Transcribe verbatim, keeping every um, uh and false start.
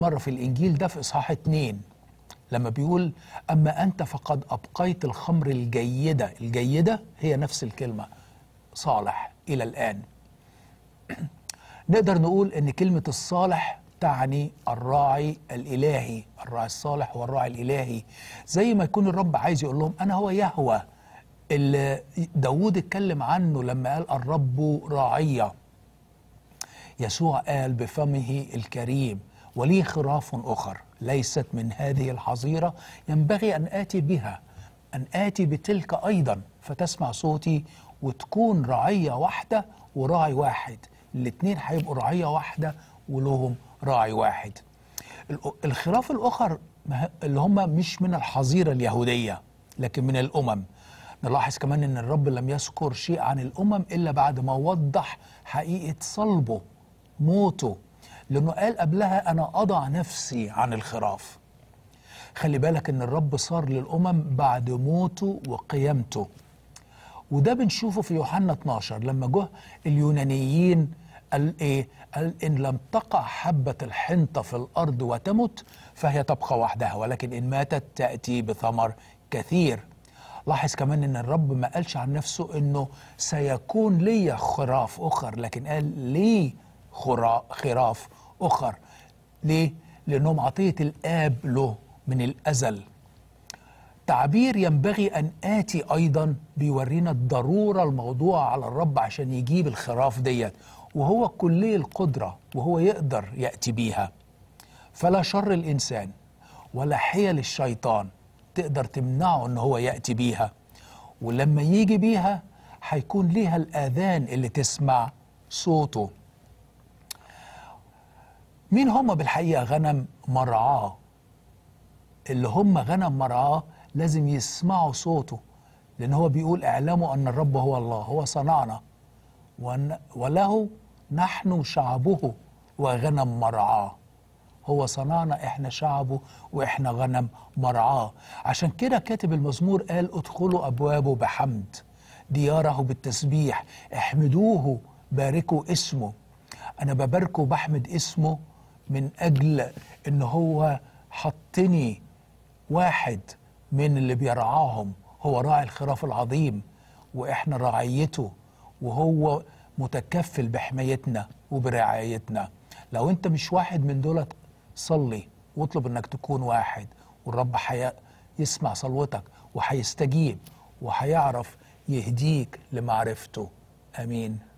مرة في الإنجيل ده في إصحاح اتنين لما بيقول أما أنت فقد أبقيت الخمر الجيدة. الجيدة هي نفس الكلمة صالح إلى الآن. نقدر نقول أن كلمة الصالح تعني الراعي الإلهي. الراعي الصالح هو الراعي الإلهي، زي ما يكون الرب عايز يقول لهم أنا هو يهوه اللي داود اتكلم عنه لما قال الرب راعية. يسوع قال بفمه الكريم ولي خراف أخر ليست من هذه الحظيرة ينبغي أن آتي بها، أن آتي بتلك أيضا فتسمع صوتي، وتكون رعية واحدة وراعي واحد. الاتنين هيبقوا رعية واحدة ولهم راعي واحد. الخراف الأخر اللي هم مش من الحظيرة اليهودية لكن من الأمم. نلاحظ كمان أن الرب لم يذكر شيء عن الأمم إلا بعد ما وضح حقيقة صلبه موته، لأنه قال قبلها أنا أضع نفسي عن الخراف. خلي بالك أن الرب صار للأمم بعد موته وقيامته، وده بنشوفه في يوحنا اتناشر لما جه اليونانيين قال إيه؟ قال إن لم تقع حبة الحنطة في الأرض وتمت فهي تبقى وحدها، ولكن إن ماتت تأتي بثمر كثير. لاحظ كمان ان الرب ما قالش عن نفسه انه سيكون لي خراف اخر، لكن قال لي خراف اخر. ليه؟ لانهم عطية الاب له من الازل. تعبير ينبغي ان اتي ايضا بيورينا الضرورة الموضوع على الرب عشان يجيب الخراف ديت، وهو كلي القدرة وهو يقدر يأتي بيها. فلا شر الانسان ولا حيل الشيطان تقدر تمنعه ان هو يأتي بيها، ولما يجي بيها هيكون ليها الآذان اللي تسمع صوته. مين هم بالحقيقة؟ غنم مرعاه. اللي هم غنم مرعاه لازم يسمعوا صوته، لأن هو بيقول اعلموا أن الرب هو الله، هو صنعنا وله نحن شعبه وغنم مرعاه. هو صنعنا، احنا شعبه واحنا غنم مرعاه. عشان كده كاتب المزمور قال ادخلوا ابوابه بحمد، دياره بالتسبيح، احمدوه باركوا اسمه. انا بباركه وبحمد اسمه من اجل ان هو حطني واحد من اللي بيرعاهم. هو راعي الخراف العظيم واحنا رعيته، وهو متكفل بحمايتنا وبرعايتنا. لو انت مش واحد من دولت صلي واطلب انك تكون واحد، والرب يسمع صلوتك وهيستجيب وهيعرف يهديك لمعرفته. امين.